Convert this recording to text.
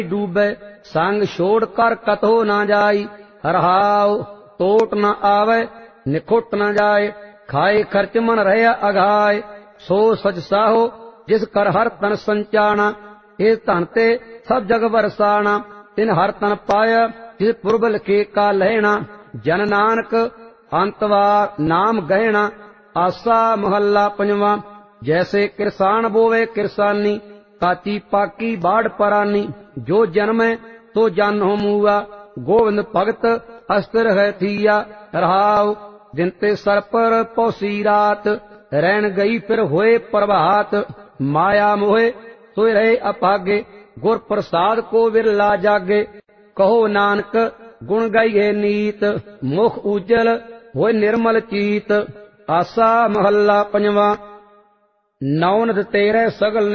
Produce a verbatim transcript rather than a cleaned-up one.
डूबे संग छोड़ कर कतो ना जाई। रहाओ टोट न आवे निखुट न जाए, खाए खर्च मन रहे अघाए। सो सच साहो जिस कर हर तन संचाना, इस धन ते सब जग बरसाना। तिन हर तन पाया जिस पुरबल के का लहना, जन नानक अंतवार नाम गहना। आसा महला पंजवा। जैसे किरसान बोवे किरसानी, काची पाकी बाढ़ परानी। जो जन्मे तो जन हो मूआ, गोविंद भगत अस्त्र है थिया। रहाव दिन ते सर पर पौसी रात, रैन गई फिर होए प्रभात। माया मोहे सोए रहे अपागे, गुर प्रसाद को विरला जागे। कहो नानक गुण गाइए नीत, मुख उज्जल होए निर्मल चीत। आसा महला पंजवा। नौनद तेरे सगल